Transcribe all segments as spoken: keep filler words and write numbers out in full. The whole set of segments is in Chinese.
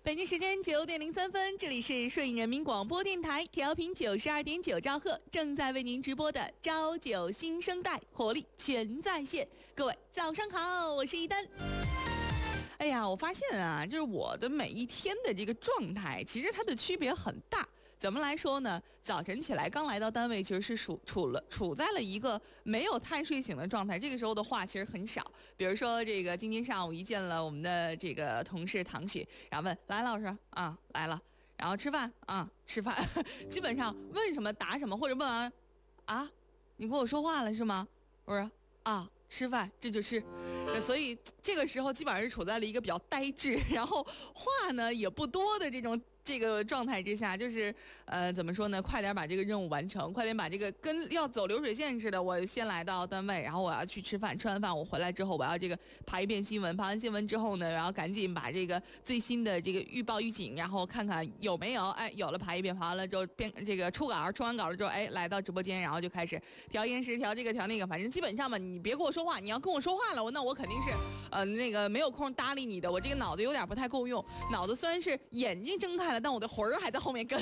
北京时间九点零三分，这里是顺义人民广播电台，调频九十二点九兆赫，正在为您直播的朝九新生代，活力全在线。各位早上好，我是一丹。哎呀，我发现啊，就是我的每一天的这个状态，其实它的区别很大。怎么来说呢？早晨起来刚来到单位，其实是处处了处在了一个没有太睡醒的状态。这个时候的话其实很少，比如说这个今天上午一见了我们的这个同事唐雪，然后问来老师啊来了，然后吃饭啊吃饭，基本上问什么答什么，或者问完啊你跟我说话了是吗？我说啊吃饭，这就吃。所以这个时候基本上是处在了一个比较呆滞，然后话呢也不多的这种这个状态之下，就是呃怎么说呢，快点把这个任务完成，快点把这个跟要走流水线似的，我先来到单位，然后我要去吃饭，吃完饭我回来之后我要这个爬一遍新闻，爬完新闻之后呢，然后赶紧把这个最新的这个预报预警，然后看看有没有，哎有了爬一遍，爬完了之后编这个出稿，出完稿了之后，哎来到直播间，然后就开始调延时，调这个调那个，反正基本上吧，你别跟我说话，你要跟我说话了，我那我肯定是呃那个没有空搭理你的，我这个脑子有点不太够用，脑子虽然是眼睛睁开了，但我的魂儿还在后面跟。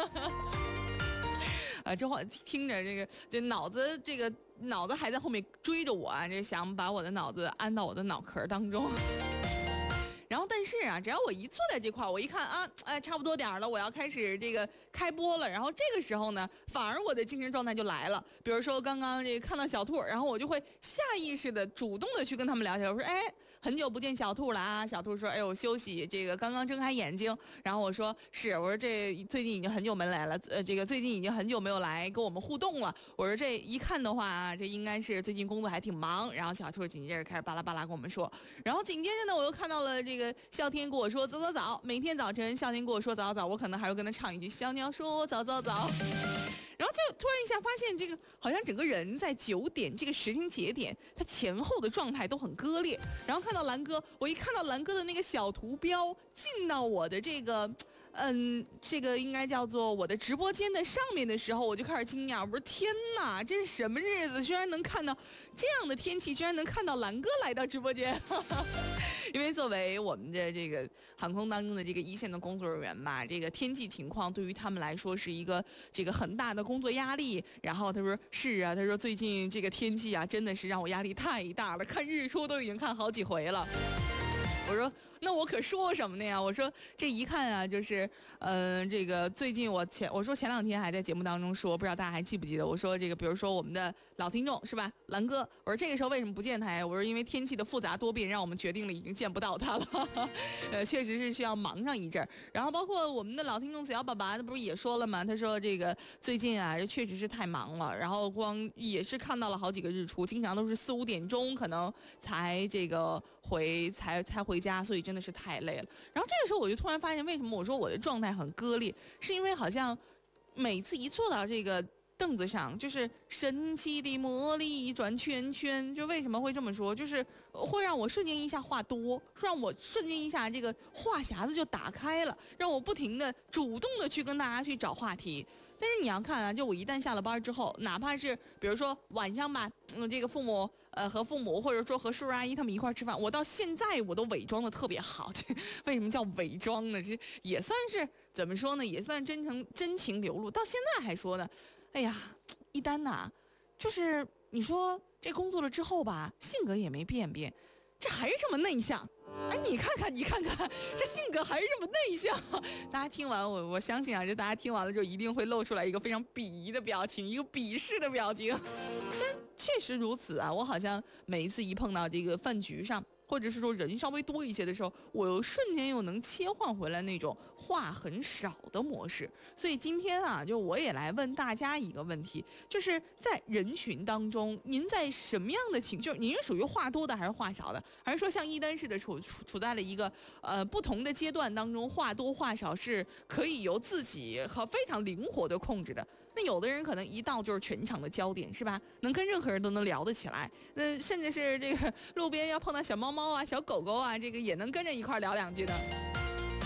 啊，这话听着这个这脑子这个脑子还在后面追着我啊，这想把我的脑子安到我的脑壳当中。然后但是啊，只要我一坐在这块，我一看啊，哎，差不多点了，我要开始这个开播了。然后这个时候呢，反而我的精神状态就来了。比如说刚刚这个看到小兔，然后我就会下意识的主动的去跟他们聊起来。我说，哎，很久不见小兔了啊。小兔说，哎，我休息，这个刚刚睁开眼睛。然后我说是，我说这最近已经很久没来了，呃，这个最近已经很久没有来跟我们互动了。我说这一看的话啊，这应该是最近工作还挺忙。然后小兔紧接着开始巴拉巴拉跟我们说，然后紧接着呢，我又看到了这个。这个笑天跟我说早早早，每天早晨笑天跟我说早早早，我可能还会跟他唱一句小鸟说早早早。然后就突然一下发现，这个好像整个人在九点这个时间节点，他前后的状态都很割裂。然后看到蓝哥，我一看到蓝哥的那个小图标进到我的这个，嗯，这个应该叫做我的直播间的上面的时候，我就开始惊讶，我说天哪，这是什么日子？居然能看到这样的天气，居然能看到蓝哥来到直播间。因为作为我们的这个航空当中的这个一线的工作人员吧，这个天气情况对于他们来说是一个这个很大的工作压力。然后他说是啊，他说最近这个天气啊，真的是让我压力太大了，看日出都已经看好几回了。我说那我可说什么呢呀？我说这一看啊，就是嗯、呃，这个最近我前我说前两天还在节目当中说，不知道大家还记不记得？我说这个，比如说我们的老听众是吧，蓝哥，我说这个时候为什么不见他呀？我说因为天气的复杂多变，让我们决定了已经见不到他了。呃，确实是需要忙上一阵儿。然后包括我们的老听众子瑶爸爸，他不是也说了吗？他说这个最近啊，确实是太忙了，然后光也是看到了好几个日出，经常都是四五点钟可能才这个回才才回家，所以真的是太累了。然后这个时候我就突然发现，为什么我说我的状态很割裂，是因为好像每次一坐到这个凳子上，就是神奇的魔力转圈圈。就为什么会这么说，就是会让我瞬间一下话多，让我瞬间一下这个话匣子就打开了，让我不停的主动的去跟大家去找话题。但是你要看啊，就我一旦下了班之后，哪怕是比如说晚上吧，嗯，这个父母呃和父母或者说和叔叔阿姨他们一块吃饭，我到现在我都伪装的特别好。这为什么叫伪装呢？这也算是怎么说呢？也算真诚真情流露。到现在还说呢，哎呀，一丹呐，就是你说这工作了之后吧，性格也没变变，这还是这么内向。哎，你看看，你看看，这性格还是这么内向。大家听完我，我相信啊，就大家听完了之后，一定会露出来一个非常鄙夷的表情，一个鄙视的表情。但确实如此啊，我好像每一次一碰到这个饭局上，或者是说人稍微多一些的时候，我又瞬间又能切换回来那种话很少的模式。所以今天啊，就我也来问大家一个问题，就是在人群当中，您在什么样的情，就是您是属于话多的还是话少的，还是说像一丹似的处处处在了一个呃不同的阶段当中，话多话少是可以由自己和非常灵活的控制的。那有的人可能一到就是全场的焦点，是吧？能跟任何人都能聊得起来，那甚至是这个路边要碰到小猫猫啊、小狗狗啊，这个也能跟着一块聊两句的。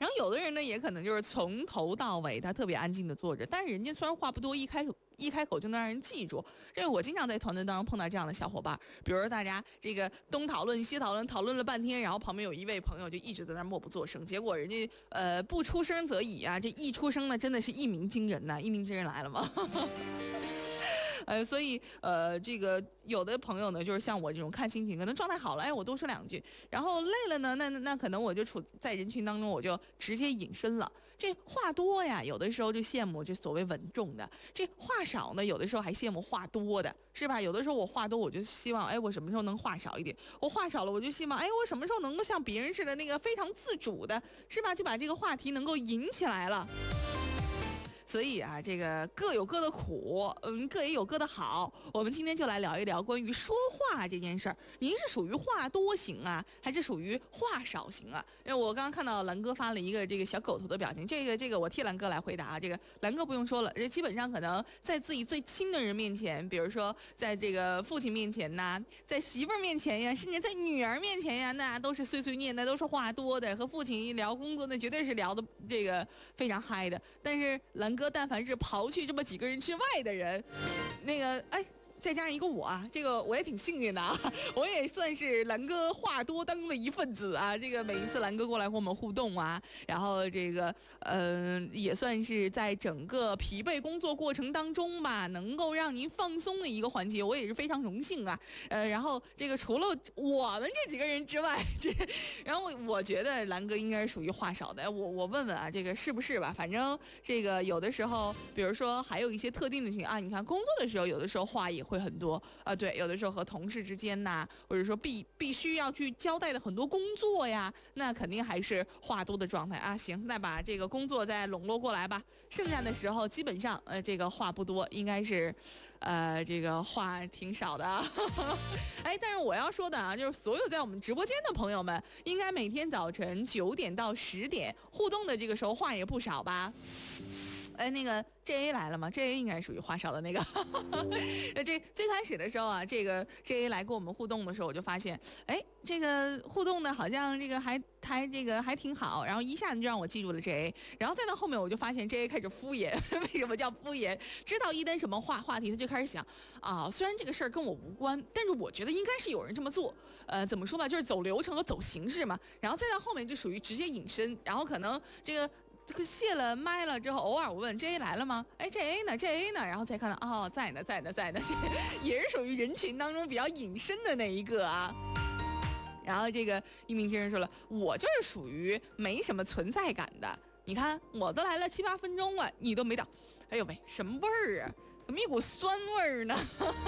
然后有的人呢，也可能就是从头到尾他特别安静的坐着，但是人家虽然话不多，一开口一开口就能让人记住。这个我经常在团队当中碰到这样的小伙伴，比如说大家这个东讨论西讨论，讨论了半天，然后旁边有一位朋友就一直在那默不作声，结果人家呃不出声则已啊，这一出声呢，真的是一鸣惊人呐、啊！一鸣惊人来了吗？呃，所以呃，这个有的朋友呢，就是像我这种看心情，可能状态好了，哎，我多说两句；然后累了呢，那那那可能我就处在人群当中，我就直接隐身了。这话多呀，有的时候就羡慕这所谓稳重的；这话少呢，有的时候还羡慕话多的，是吧？有的时候我话多，我就希望，哎，我什么时候能话少一点？我话少了，我就希望，哎，我什么时候能够像别人似的那个非常自主的，是吧？就把这个话题能够引起来了。所以啊，这个各有各的苦，嗯，各也有各的好。我们今天就来聊一聊关于说话这件事儿。您是属于话多型啊，还是属于话少型啊？因为我刚刚看到兰哥发了一个这个小狗头的表情，这个这个我替兰哥来回答啊。这个兰哥不用说了，这基本上可能在自己最亲的人面前，比如说在这个父亲面前呐、啊，在媳妇儿面前呀，甚至在女儿面前呀，那都是碎碎念的，都是话多的。和父亲一聊工作，那绝对是聊的这个非常嗨的。但是兰哥但凡是刨去这么几个人之外的人，那个哎。再加上一个我啊，这个我也挺幸运的啊，我也算是兰哥话多当的一份子啊。这个每一次兰哥过来和我们互动啊，然后这个嗯、呃，也算是在整个疲惫工作过程当中吧，能够让您放松的一个环节，我也是非常荣幸啊。呃，然后这个除了我们这几个人之外，这然后我觉得兰哥应该是属于话少的。我我问问啊，这个是不是吧？反正这个有的时候，比如说还有一些特定的情况啊，你看工作的时候，有的时候话也会。会很多啊、呃，对，有的时候和同事之间呐，或者说必必须要去交代的很多工作呀，那肯定还是话多的状态啊。行，那把这个工作再笼络过来吧。剩下的时候基本上呃，这个话不多，应该是，呃，这个话挺少的。哎，但是我要说的啊，就是所有在我们直播间的朋友们，应该每天早晨九点到十点互动的这个时候话也不少吧。哎，那个 J A 来了吗 ？J A 应该属于话少的那个。这最开始的时候啊，这个 J A 来跟我们互动的时候，我就发现，哎，这个互动的好像这个还还这个还挺好，然后一下子就让我记住了 J A， 然后再到后面我就发现 J A 开始敷衍。为什么叫敷衍？知道一旦什么话话题，他就开始想啊，虽然这个事儿跟我无关，但是我觉得应该是有人这么做。呃，怎么说吧，就是走流程和走形式嘛。然后再到后面就属于直接隐身，然后可能这个。这个卸了麦了之后，偶尔我问 J A 来了吗？哎 ，J A 呢 ？J A 呢？然后才看到哦，在呢，在呢，在呢，也是属于人群当中比较隐身的那一个啊。然后这个一鸣惊人说了，我就是属于没什么存在感的。你看我都来了七八分钟了，你都没到。哎呦喂，什么味儿啊？怎么一股酸味儿呢？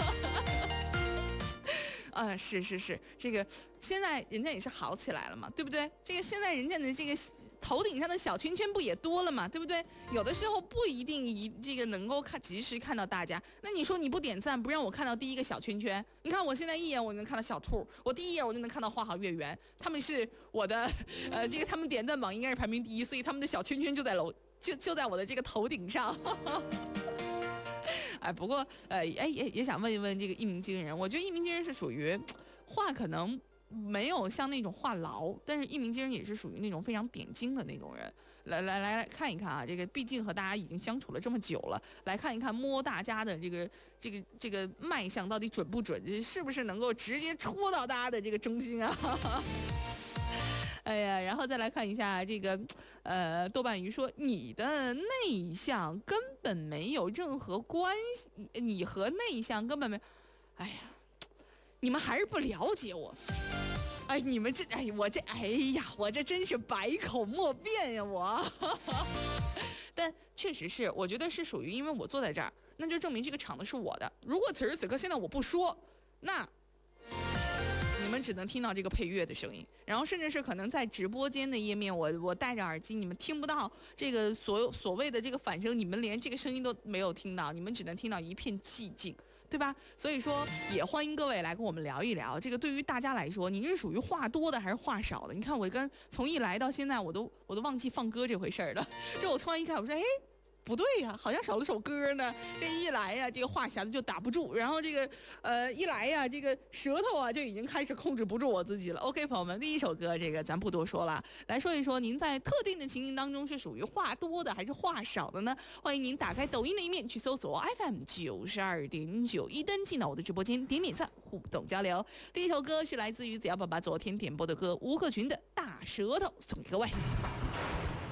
啊、呃，是是是，这个现在人家也是好起来了嘛，对不对？这个现在人家的这个头顶上的小圈圈不也多了嘛，对不对？有的时候不一定一这个能够看及时看到大家，那你说你不点赞，不让我看到第一个小圈圈，你看我现在一眼我就能看到小兔，我第一眼我就能看到花好月圆，他们是我的，呃，这个他们点赞榜应该是排名第一，所以他们的小圈圈就在楼就就在我的这个头顶上。哎，不过呃，哎也也想问一问这个一鸣惊人，我觉得一鸣惊人是属于话可能没有像那种话痨，但是一鸣惊人也是属于那种非常点睛的那种人。来来来来看一看啊，这个毕竟和大家已经相处了这么久了，来看一看摸大家的这个这个这个脉象到底准不准，是不是能够直接戳到大家的这个中心啊？哎呀，然后再来看一下这个，呃，豆瓣鱼说你的内向根本没有任何关系，你和内向根本没，哎呀，你们还是不了解我，哎，你们这，哎，我这，哎呀，我这真是百口莫辩呀，我。但确实是，我觉得是属于，因为我坐在这儿，那就证明这个场子是我的。如果此时此刻现在我不说，那。你们只能听到这个配乐的声音，然后甚至是可能在直播间的页面，我我戴着耳机，你们听不到这个所有所谓的这个反声，你们连这个声音都没有听到，你们只能听到一片寂静，对吧？所以说也欢迎各位来跟我们聊一聊，这个对于大家来说，你是属于话多的还是话少的？你看我跟从一来到现在，我都我都忘记放歌这回事儿了，这我突然一看，我说哎。 不对呀，好像少了首歌呢。这一来呀，这个话匣子就打不住，然后这个呃一来呀，这个舌头啊就已经开始控制不住我自己了。OK， 朋友们，第一首歌这个咱不多说了，来说一说您在特定的情形当中是属于话多的还是话少的呢？欢迎您打开抖音的一面去搜索 F M 九十二点九，一登进到我的直播间，点点赞，互动交流。第一首歌是来自于子瑶爸爸昨天点播的歌，吴克群的《大舌头》，送给各位。